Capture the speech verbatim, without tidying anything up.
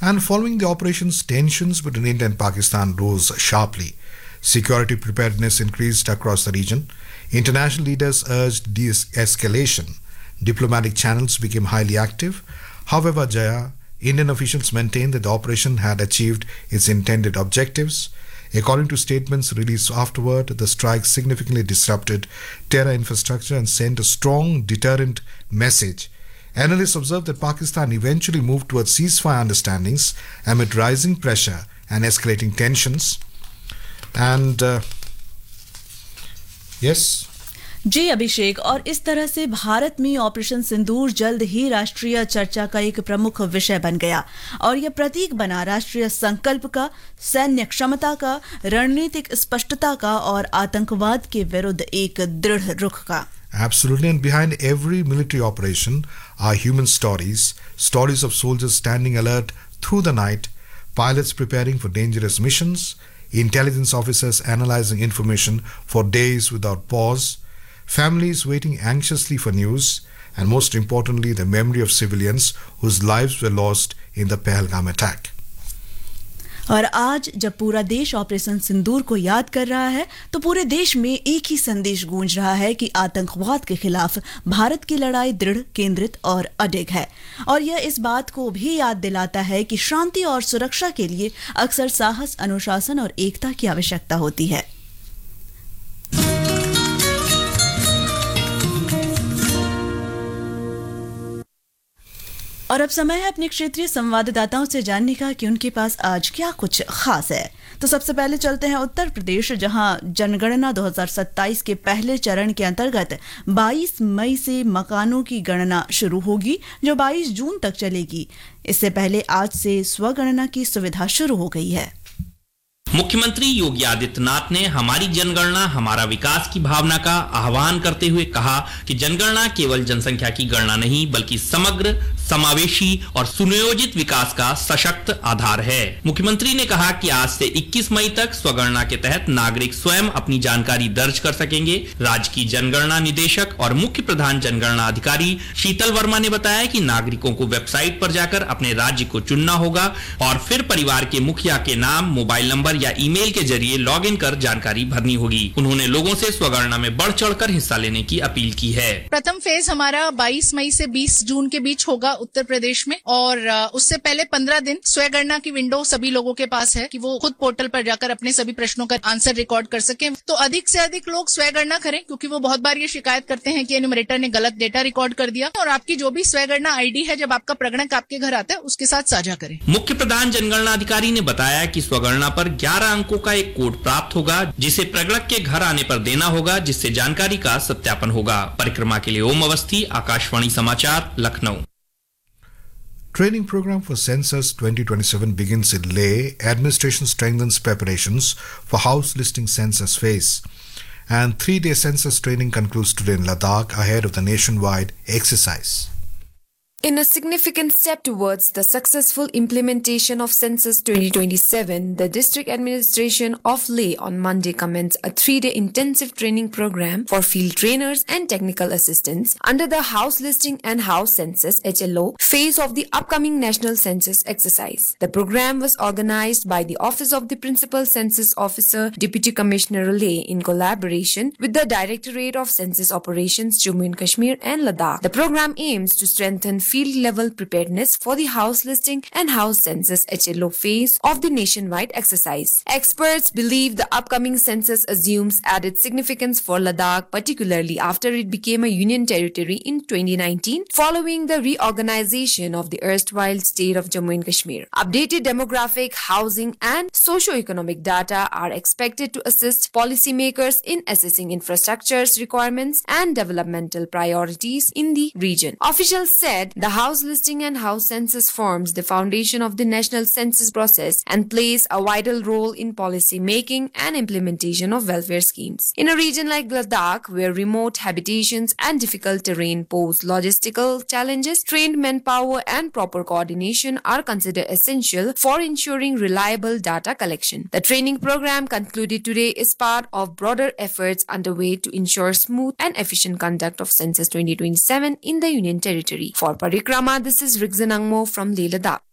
And following the operations, tensions between India and Pakistan rose sharply. Security preparedness increased across the region. International leaders urged de-escalation. Diplomatic channels became highly active. However, Jaya, Indian officials maintained that the operation had achieved its intended objectives. According to statements released afterward, the strike significantly disrupted terror infrastructure and sent a strong deterrent message. Analysts observed that Pakistan eventually moved towards ceasefire understandings amid rising pressure and escalating tensions. And uh, yes. जी अभिषेक, और इस तरह से भारत में operation सिंदूर जल्द ही राष्ट्रीय चर्चा का एक प्रमुख विषय बन गया और यह प्रतीक बना राष्ट्रीय संकल्प का, सैन्य क्षमता का, रणनीतिक स्पष्टता का और आतंकवाद के विरुद्ध एक दृढ़ रुख का. Absolutely, and behind every military operation are human stories, stories of soldiers standing alert through the night, pilots preparing for dangerous missions, intelligence officers analyzing information for days without pause, families waiting anxiously for news, and most importantly, the memory of civilians whose lives were lost in the Pahalgam attack. और आज जब पूरा देश operation सिंदूर को याद कर रहा है तो पूरे देश में एक ही संदेश गूंज रहा है कि आतंकवाद के खिलाफ भारत की लड़ाई दृढ़, केंद्रित और अडिग है. और यह इस बात को भी याद दिलाता है कि शांति और सुरक्षा के लिए अक्सर साहस, अनुशासन और एकता की आवश्यकता होती है. और अब समय है अपने क्षेत्रीय संवाददाताओं से जानने का कि उनके पास आज क्या कुछ खास है. तो सबसे पहले चलते हैं उत्तर प्रदेश, जहां जनगणना दो हज़ार सत्ताईस के पहले चरण के अंतर्गत बाईस मई से मकानों की गणना शुरू होगी, जो बाईस जून तक चलेगी. इससे पहले आज से स्वगणना की सुविधा शुरू हो गई है. मुख्यमंत्री योगी आदित्यनाथ ने हमारी जनगणना हमारा विकास की भावना का आह्वान करते हुए कहा कि जनगणना केवल जनसंख्या की गणना नहीं बल्कि समग्र, समावेशी और सुनियोजित विकास का सशक्त आधार है. मुख्यमंत्री ने कहा कि आज से इक्कीस मई तक स्वगणना के तहत नागरिक स्वयं अपनी जानकारी दर्ज कर सकेंगे. राज्य की जनगणना निदेशक और मुख्य प्रधान जनगणना अधिकारी शीतल वर्मा ने बताया कि नागरिकों को वेबसाइट पर जाकर अपने राज्य को चुनना होगा और फिर परिवार के मुखिया के नाम, मोबाइल नंबर या ईमेल के जरिए लॉगिन कर जानकारी भरनी होगी. उन्होंने लोगों से स्वगणना में बढ़ चढ़कर हिस्सा लेने की अपील की है. प्रथम फेज हमारा बाईस मई से बीस जून के बीच होगा उत्तर प्रदेश में, और उससे पहले पंद्रह दिन स्वगणना की विंडो सभी लोगों के पास है कि वो खुद पोर्टल पर जाकर अपने सभी प्रश्नों का आंसर रिकॉर्ड कर सके. तो अधिक से अधिक लोग स्वगणना करें, क्योंकि वो बहुत बार ये शिकायत करते हैं कि एन्यूमरेटर ने गलत डेटा रिकॉर्ड कर दिया. और आपकी जो भी स्वगणना आईडी है, जब आपका प्रगणक आपके घर आता है, उसके साथ साझा करें. मुख्य प्रधान जनगणना अधिकारी ने बताया कि स्वगणना पर ग्यारह अंकों का एक कोड प्राप्त होगा, जिसे प्रगणक के घर आने पर देना होगा, जिससे जानकारी का सत्यापन होगा. परिक्रमा के लिए ओम अवस्थी, आकाशवाणी समाचार, Lucknow. Training program for Census twenty twenty-seven begins in Leh. Administration strengthens preparations for house listing census phase. And three-day census training concludes today in Ladakh ahead of the nationwide exercise. In a significant step towards the successful implementation of Census twenty twenty-seven, the District Administration of Leh on Monday commenced a three-day intensive training program for field trainers and technical assistants under the House Listing and House Census H L O phase of the upcoming National Census exercise. The program was organized by the Office of the Principal Census Officer, Deputy Commissioner Leh, in collaboration with the Directorate of Census Operations, Jammu and Kashmir and Ladakh. The program aims to strengthen field-level preparedness for the house listing and house census H L O phase of the nationwide exercise. Experts believe the upcoming census assumes added significance for Ladakh, particularly after it became a union territory in twenty nineteen, following the reorganization of the erstwhile state of Jammu and Kashmir. Updated demographic, housing, and socio-economic data are expected to assist policymakers in assessing infrastructure's requirements and developmental priorities in the region. Officials said the house listing and house census forms the foundation of the national census process and plays a vital role in policy making and implementation of welfare schemes. In a region like Ladakh, where remote habitations and difficult terrain pose logistical challenges, trained manpower and proper coordination are considered essential for ensuring reliable data collection. The training program concluded today is part of broader efforts underway to ensure smooth and efficient conduct of Census twenty twenty-seven in the Union Territory. For Parikrama, this is Rigzan Angmo from Leh, Ladakh.